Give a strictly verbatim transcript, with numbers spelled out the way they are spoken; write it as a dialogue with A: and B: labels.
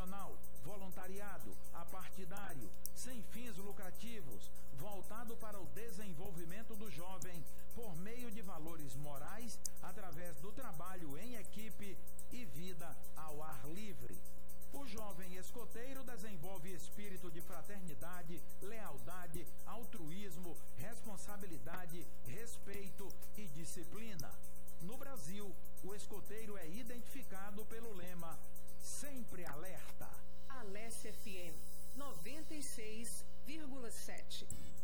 A: profissional, voluntariado, apartidário, sem fins lucrativos, voltado para o desenvolvimento do jovem por meio de valores morais através do trabalho em equipe e vida ao ar livre. O jovem escoteiro desenvolve espírito de fraternidade, lealdade, altruísmo, responsabilidade, respeito e disciplina. No Brasil, o escoteiro é identificado pelo lema Sempre Alerta.
B: Alesse F M noventa e seis vírgula sete.